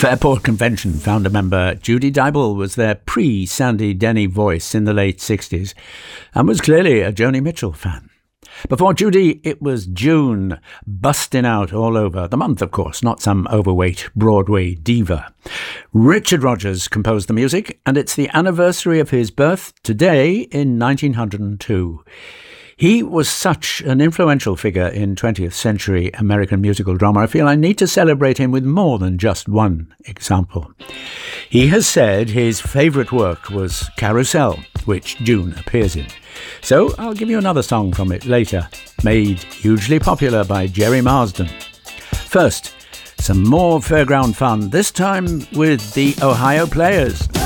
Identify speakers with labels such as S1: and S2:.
S1: Fairport Convention founder member Judy Dybel was their pre-Sandy Denny voice in the late 60s and was clearly a Joni Mitchell fan. Before Judy, it was June, busting out all over. The month, of course, not some overweight Broadway diva. Richard Rodgers composed the music, and it's the anniversary of his birth today in 1902. He was such an influential figure in 20th century American musical drama. I feel I need to celebrate him with more than just one example. He has said his favourite work was Carousel, which June appears in. So I'll give you another song from it later, made hugely popular by Jerry Marsden. First, some more fairground fun, this time with the Ohio Players.